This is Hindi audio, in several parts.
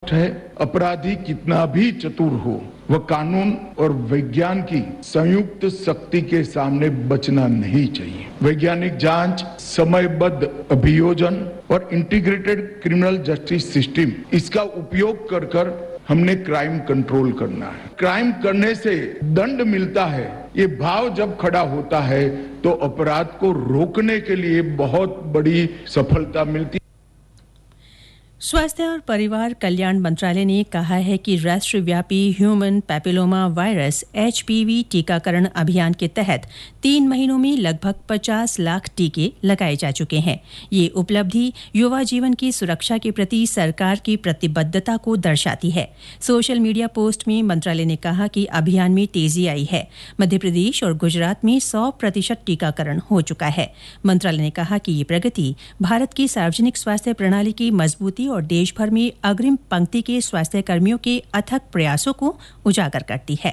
है अपराधी कितना भी चतुर हो वह कानून और विज्ञान की संयुक्त शक्ति के सामने बचना नहीं चाहिए। वैज्ञानिक जांच, समयबद्ध अभियोजन और इंटीग्रेटेड क्रिमिनल जस्टिस सिस्टम इसका उपयोग कर हमने क्राइम कंट्रोल करना है। क्राइम करने से दंड मिलता है, ये भाव जब खड़ा होता है तो अपराध को रोकने के लिए बहुत बड़ी सफलता मिलती है। स्वास्थ्य और परिवार कल्याण मंत्रालय ने कहा है कि राष्ट्रव्यापी ह्यूमन पैपिलोमा वायरस HPV टीकाकरण अभियान के तहत 3 महीनों में लगभग 50 लाख टीके लगाए जा चुके हैं। ये उपलब्धि युवा जीवन की सुरक्षा के प्रति सरकार की प्रतिबद्धता को दर्शाती है। सोशल मीडिया पोस्ट में मंत्रालय ने कहा कि अभियान में तेजी आई है। मध्य प्रदेश और गुजरात में 100% टीकाकरण हो चुका है। मंत्रालय ने कहा कि ये प्रगति भारत की सार्वजनिक स्वास्थ्य प्रणाली की मजबूती और देश भर में अग्रिम पंक्ति के स्वास्थ्य कर्मियों के अथक प्रयासों को उजागर करती है।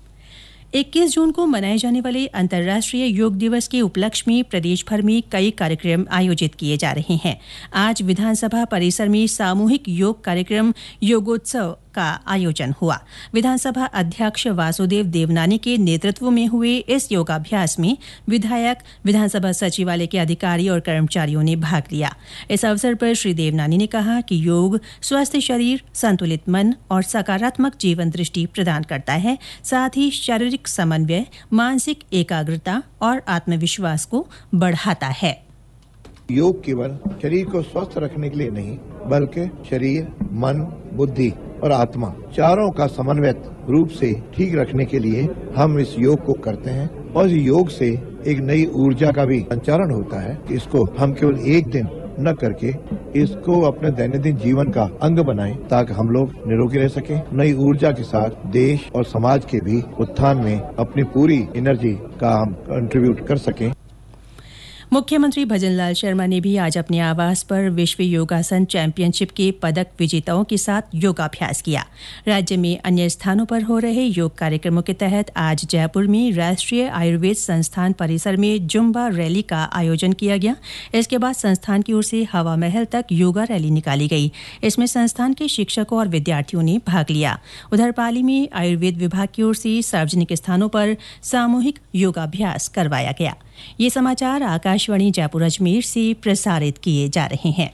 21 जून को मनाए जाने वाले अंतर्राष्ट्रीय योग दिवस के उपलक्ष्य में प्रदेश भर में कई कार्यक्रम आयोजित किए जा रहे हैं। आज विधानसभा परिसर में सामूहिक योग कार्यक्रम योगोत्सव का आयोजन हुआ। विधानसभा अध्यक्ष वासुदेव देवनानी के नेतृत्व में हुए इस योगाभ्यास में विधायक, विधानसभा सचिवालय के अधिकारी और कर्मचारियों ने भाग लिया। इस अवसर पर श्री देवनानी ने कहा कि योग स्वस्थ शरीर, संतुलित मन और सकारात्मक जीवन दृष्टि प्रदान करता है, साथ ही शारीरिक समन्वय, मानसिक एकाग्रता और आत्मविश्वास को बढ़ाता है। योग केवल शरीर को स्वस्थ रखने के लिए नहीं, बल्कि शरीर, मन, बुद्धि और आत्मा चारों का समन्वित रूप से ठीक रखने के लिए हम इस योग को करते हैं और इस योग से एक नई ऊर्जा का भी संचारण होता है। इसको हम केवल एक दिन न करके इसको अपने दैनंदिन जीवन का अंग बनाएं ताकि हम लोग निरोगी रह सकें, नई ऊर्जा के साथ देश और समाज के भी उत्थान में अपनी पूरी एनर्जी का हम कंट्रीब्यूट कर सकें। मुख्यमंत्री भजनलाल शर्मा ने भी आज अपने आवास पर विश्व योगासन चैंपियनशिप के पदक विजेताओं के साथ योगाभ्यास किया। राज्य में अन्य स्थानों पर हो रहे योग कार्यक्रमों के तहत आज जयपुर में राष्ट्रीय आयुर्वेद संस्थान परिसर में जुम्बा रैली का आयोजन किया गया। इसके बाद संस्थान की ओर से हवा महल तक योगा रैली निकाली गई। इसमें संस्थान के शिक्षकों और विद्यार्थियों ने भाग लिया। उधर पाली में आयुर्वेद विभाग की ओर से सार्वजनिक स्थानों पर सामूहिक योगाभ्यास करवाया गया। ये समाचार आकाशवाणी जयपुर अजमेर से प्रसारित किए जा रहे हैं।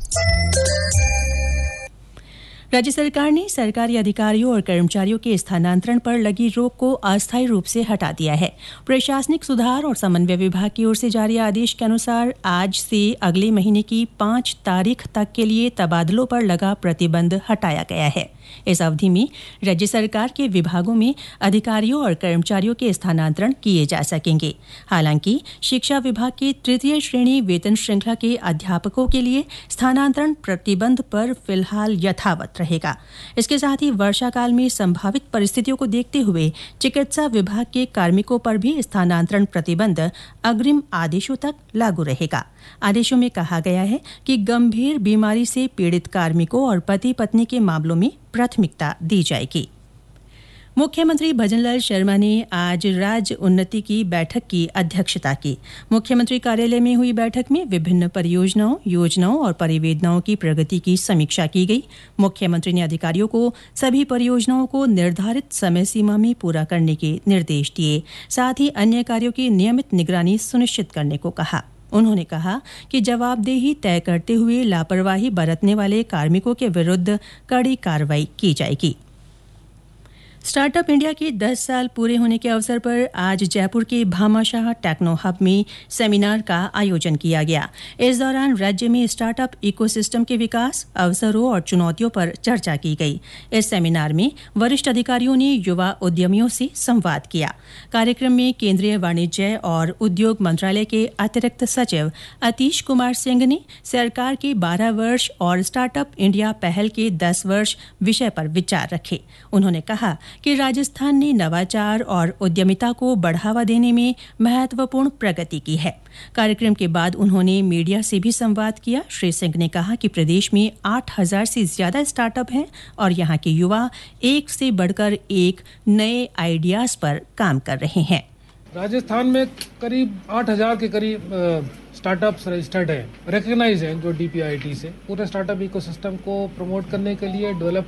राज्य सरकार ने सरकारी अधिकारियों और कर्मचारियों के स्थानांतरण पर लगी रोक को अस्थायी रूप से हटा दिया है। प्रशासनिक सुधार और समन्वय विभाग की ओर से जारी आदेश के अनुसार आज से अगले महीने की 5 तारीख तक के लिए तबादलों पर लगा प्रतिबंध हटाया गया है। इस अवधि में राज्य सरकार के विभागों में अधिकारियों और कर्मचारियों के स्थानांतरण किए जा सकेंगे। हालांकि शिक्षा विभाग की तृतीय श्रेणी वेतन श्रृंखला के अध्यापकों के लिए स्थानांतरण प्रतिबंध पर फिलहाल यथावत रहेगा। इसके साथ ही वर्षा काल में संभावित परिस्थितियों को देखते हुए चिकित्सा विभाग के कार्मिकों पर भी स्थानांतरण प्रतिबंध अग्रिम आदेशों तक लागू रहेगा। आदेशों में कहा गया है कि गंभीर बीमारी से पीड़ित कार्मिकों और पति पत्नी के मामलों में प्राथमिकता दी जाएगी। मुख्यमंत्री भजनलाल शर्मा ने आज राज्य उन्नति की बैठक की अध्यक्षता की। मुख्यमंत्री कार्यालय में हुई बैठक में विभिन्न परियोजनाओं, योजनाओं और परिवेदनाओं की प्रगति की समीक्षा की गई। मुख्यमंत्री ने अधिकारियों को सभी परियोजनाओं को निर्धारित समय सीमा में पूरा करने के निर्देश दिए। साथ ही अन्य कार्यों की नियमित निगरानी सुनिश्चित करने को कहा। उन्होंने कहा कि जवाबदेही तय करते हुए लापरवाही बरतने वाले कार्मिकों के विरुद्ध कड़ी कार्रवाई की जाएगी। स्टार्टअप इंडिया के 10 साल पूरे होने के अवसर पर आज जयपुर के भामाशाह टेक्नो हब में सेमिनार का आयोजन किया गया। इस दौरान राज्य में स्टार्टअप इकोसिस्टम के विकास, अवसरों और चुनौतियों पर चर्चा की गई। इस सेमिनार में वरिष्ठ अधिकारियों ने युवा उद्यमियों से संवाद किया। कार्यक्रम में केंद्रीय वाणिज्य और उद्योग मंत्रालय के अतिरिक्त सचिव अतीश कुमार सिंह ने सरकार के 12 वर्ष और स्टार्टअप इंडिया पहल के 10 वर्ष विषय पर विचार रखे। उन्होंने कहा कि राजस्थान ने नवाचार और उद्यमिता को बढ़ावा देने में महत्वपूर्ण प्रगति की है। कार्यक्रम के बाद उन्होंने मीडिया से भी संवाद किया। श्री सिंह ने कहा कि प्रदेश में 8,000 से ज्यादा स्टार्टअप हैं और यहाँ के युवा एक से बढ़कर एक नए आइडियाज पर काम कर रहे हैं। राजस्थान में करीब 8,000 के करीब स्टार्टअप्स रजिस्टर्ड हैं, रिकग्नाइज हैं जो DPIIT से। पूरे स्टार्टअप इकोसिस्टम को प्रमोट करने के लिए, डेवलप